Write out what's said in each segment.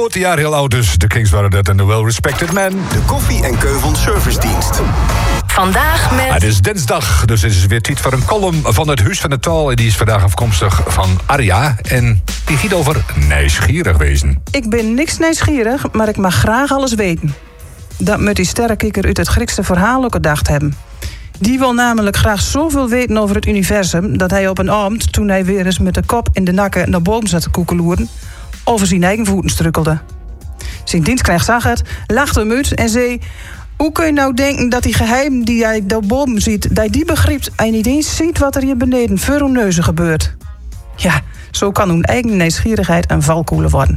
Het jaar heel oud dus. De Kings waren dat en de well-respected man. De Koffie en Keuvel Servicedienst. Vandaag met... Het is dinsdag, dus het is weer tijd voor een column van het Huis van de Taal. En die is vandaag afkomstig van Arja. En die gaat over nieuwsgierig wezen. Ik ben niks nieuwsgierig, maar ik mag graag alles weten. Dat moet die sterrenkikker uit het Griekse verhaal ook gedacht hebben. Die wil namelijk graag zoveel weten over het universum... dat hij op een avond, toen hij weer eens met de kop in de nakken naar boven zat te koekeloeren... over zijn eigen voeten strukkelde. Zijn dienstknecht zag het, lachte hem uit en zei... Hoe kun je nou denken dat die geheim die jij daarboven ziet... dat je die begrijpt en niet eens ziet wat er hier beneden voor uw neuzen gebeurt? Ja, zo kan uw eigen nieuwsgierigheid een valkuil worden.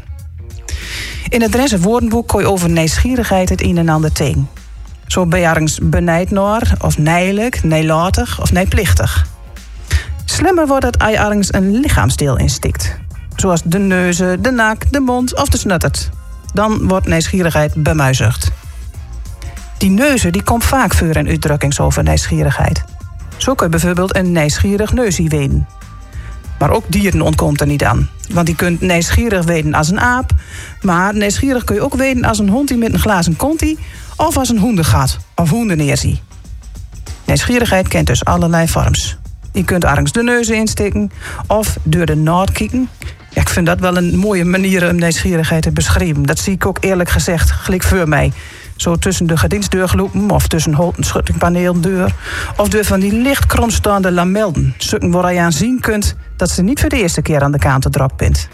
In het Drentse woordenboek kon je over nieuwsgierigheid het een en ander tegen. Zo ben je ergens benijd naar, of nijlijk, nijlatig of nijplichtig. Slimmer wordt het als je ergens een lichaamsdeel instikt. Zoals de neuzen, de nak, de mond of de snuttert. Dan wordt nieuwsgierigheid bemuizigd. Die neuzen die komt vaak voor in uitdrukkings over nieuwsgierigheid. Zo kun je bijvoorbeeld een nieuwsgierig neusie weten. Maar ook dieren ontkomt er niet aan. Want die kunt nieuwsgierig weten als een aap. Maar nieuwsgierig kun je ook weten als een hond die met een glazen kontie... of als een hoendengat of hoendeneerzie. Nieuwsgierigheid kent dus allerlei vorms. Je kunt ergens de neuzen insteken of door de naad kijken. Ja, ik vind dat wel een mooie manier om nieuwsgierigheid te beschrijven. Dat zie ik ook eerlijk gezegd gelijk voor mij. Zo tussen de gediensdeur gloepen of tussen een schuttingpaneeldeur. Of door van die licht kromstaande lamelden. Stukken waar je aan zien kunt dat ze niet voor de eerste keer aan de kant gedropt bent.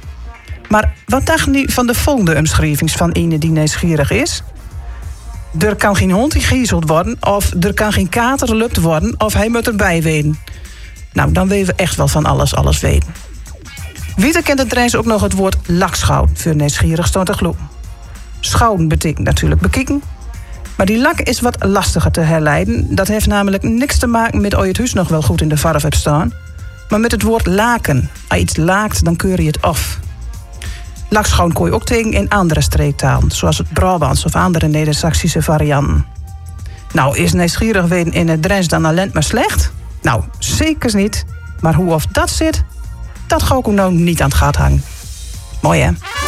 Maar wat dacht nu van de volgende omschrijvings van ene die nieuwsgierig is? Er kan geen hond gegezeld worden, of er kan geen kater gelupt worden, of hij moet erbij weten. Nou, dan willen we echt wel van alles weten. Wie kent het Drents ook nog het woord lakschouwen voor nieuwsgierig staan te gloepen. Schouwen betekent natuurlijk bekijken. Maar die lak is wat lastiger te herleiden. Dat heeft namelijk niks te maken met of je het huis nog wel goed in de verf hebt staan. Maar met het woord laken. Als je iets laakt, dan keur je het af. Lakschouwen kon je ook tegen in andere streektalen. Zoals het Brabants of andere Neder-Saxische varianten. Nou, is nieuwsgierig weten in het Drents dan alleen maar slecht? Nou, zeker niet. Maar hoe of dat zit, dat ga ik ook nou niet aan het gat hangen. Mooi hè?